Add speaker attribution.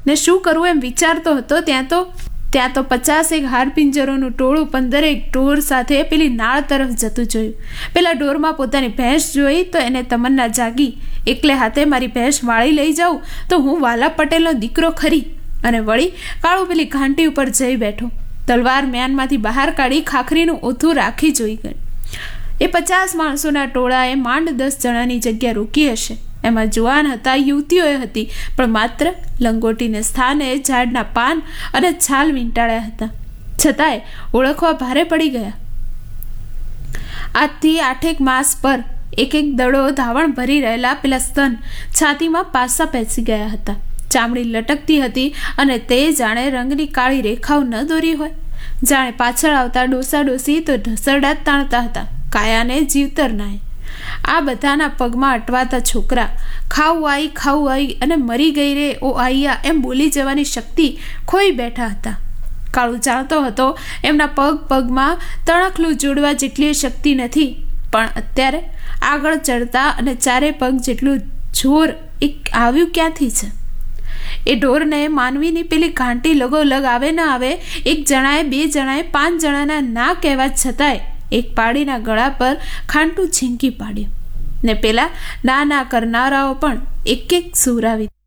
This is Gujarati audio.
Speaker 1: ને શું કરવું એમ વિચારતો હતો ત્યાં તો 50 હાડપિંજરોનું ટોળું 15 ઢોર સાથે પેલી નાળ તરફ જતું જોયું. પેલા ઢોરમાં પોતાની ભેંસ જોઈ તો એને તમન્ના જાગી, એકલે હાથે મારી ભેંસ વાળી લઈ જાઉં તો હું વાલા પટેલનો દીકરો ખરી. અને વળી કાળું પેલી ઘાંટી ઉપર જઈ બેઠો, તલવાર મ્યાનમાંથી બહાર કાઢી ખાખરીનું ઓથું રાખી જોઈ ગઈ. એ 50 માણસોના ટોળાએ માંડ 10 જણાની જગ્યા રોકી હશે. એમાં જુવાન હતા, યુવતીઓએ હતી, પણ માત્ર લંગોટીને સ્થાને ઝાડના પાન અને છાલ વીંટાળ્યા હતા. છતાંય ઓળખવા ભારે પડી ગયા. આજથી 8 માસ પર એક દડો ધાવણ ભરી રહેલા પેલા સ્તન છાતીમાં પાસા પેસી ગયા હતા. ચામડી લટકતી હતી અને તે જાણે રંગની કાળી રેખાઓ ન દોરી હોય. જાણે પાછળ આવતા ડોસા ડોસી તો ઢસરડા તાણતા હતા, કાયાને જીવતર નાય. આ બધાના પગમાં અટવાતા છોકરા ખાવું આવી અને મરી ગઈ રે ઓ આઈયા એમ બોલી જવાની શક્તિ ખોઈ બેઠા હતા. કાળું જાણતો હતો એમના પગમાં તણખલું જોડવા જેટલી શક્તિ નથી, પણ અત્યારે આગળ ચડતા અને ચારે પગ જેટલું જોર એક આવ્યું ક્યાંથી છે? એ ઢોરને માનવીની પેલી ઘાંટી લગોલગ આવે ન આવે, 1 જણાએ 2 જણાએ 5 જણાના ના કહેવા છતાંય એક પાડીના ગળા પર ખાંટું ઝીંકી પાડ્યું ને પેલા ના કરનારાઓ પણ એક સુરાવી.